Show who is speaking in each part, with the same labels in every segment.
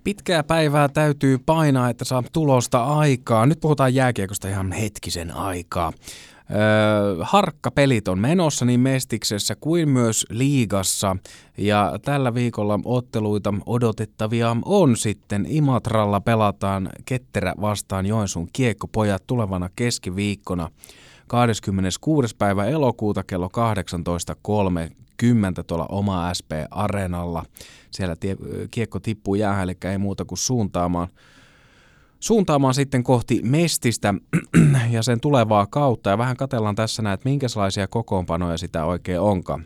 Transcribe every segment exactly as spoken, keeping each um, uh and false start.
Speaker 1: Pitkää päivää täytyy painaa, että saa tulosta aikaa. Nyt puhutaan jääkiekosta ihan hetkisen aikaa. Öö, harkkapelit on menossa niin Mestiksessä kuin myös liigassa, ja tällä viikolla otteluita odotettavia on sitten. Imatralla pelataan Ketterä vastaan Joensuun Kiekkopojat tulevana keskiviikkona kahdeskymmeneskuudes päivä elokuuta kello kahdeksantoista kolmekymmentä tuolla Oma S P-areenalla. Siellä tie, kiekko tippuu jäähän, eli ei muuta kuin suuntaamaan, suuntaamaan sitten kohti Mestistä ja sen tulevaa kautta. Ja vähän katsellaan tässä näin, että minkälaisia kokoonpanoja sitä oikein onkaan.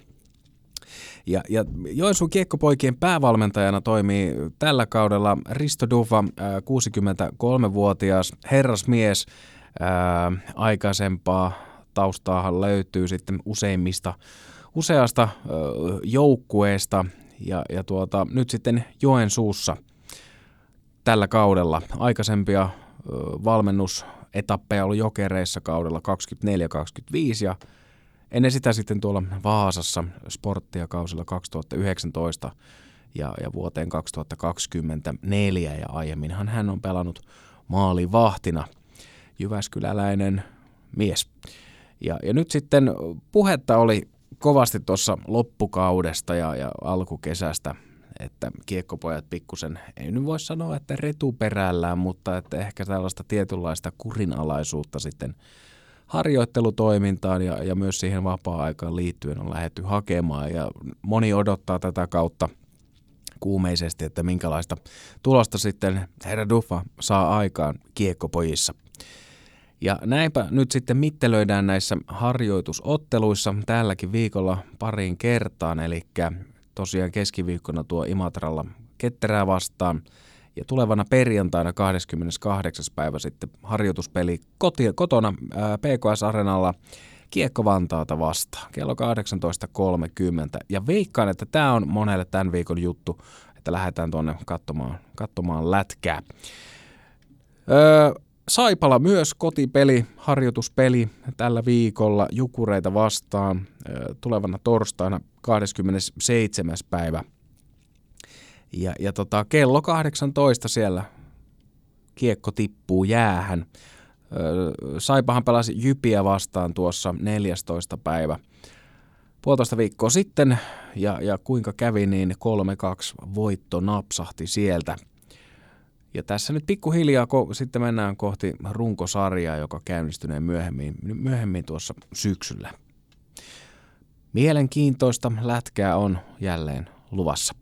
Speaker 1: Ja, ja Joensuun Kiekkopoikien päävalmentajana toimii tällä kaudella Risto Dufa, kuusikymmentäkolmevuotias herrasmies. Ää, aikaisempaa taustaahan löytyy sitten useimmista, useasta ää, joukkueesta ja, ja tuota, nyt sitten Joensuussa tällä kaudella. Aikaisempia ää, valmennusetappeja oli Jokereissa kaudella kaksikymmentäneljä kaksikymmentäviisi ja ennen sitä sitten tuolla Vaasassa sporttia kausilla kaksituhattayhdeksäntoista ja, ja vuoteen kaksituhattakaksikymmentäneljä ja aiemminhan hän on pelannut maalivahtina. Jyväskyläläinen mies. Ja, ja nyt sitten puhetta oli kovasti tuossa loppukaudesta ja, ja alkukesästä, että Kiekkopojat pikkusen, ei nyt voi sanoa, että retuperällään, mutta että ehkä tällaista tietynlaista kurinalaisuutta sitten harjoittelutoimintaan ja, ja myös siihen vapaa-aikaan liittyen on lähdetty hakemaan. Ja moni odottaa tätä kautta kuumeisesti, että minkälaista tulosta sitten herra Duffa saa aikaan Kiekkopojissa. Ja näinpä nyt sitten mittelöidään näissä harjoitusotteluissa tälläkin viikolla pariin kertaan, eli tosiaan keskiviikkona tuo Imatralla Ketterää vastaan ja tulevana perjantaina kahdeskymmeneskahdeksas päivä sitten harjoituspeli koti, kotona ää, P K S-areenalla Kiekko Vantaata vastaan kello kahdeksantoista kolmekymmentä. Ja veikkaan, että tämä on monelle tämän viikon juttu, että lähdetään tuonne katsomaan, katsomaan lätkää. Öö, Saipala myös kotipeli, harjoituspeli tällä viikolla Jukureita vastaan tulevana torstaina kahdeskymmenesseitsemäs päivä. Ja, ja tota, kello kahdeksantoista siellä kiekko tippuu jäähän. Saipahan pelasi Jypiä vastaan tuossa neljästoista päivä. Puolitoista viikkoa sitten ja, ja kuinka kävi, niin kolme kaksi voitto napsahti sieltä. Ja tässä nyt pikkuhiljaa ko- sitten mennään kohti runkosarjaa, joka käynnistynee myöhemmin, myöhemmin tuossa syksyllä. Mielenkiintoista lätkää on jälleen luvassa.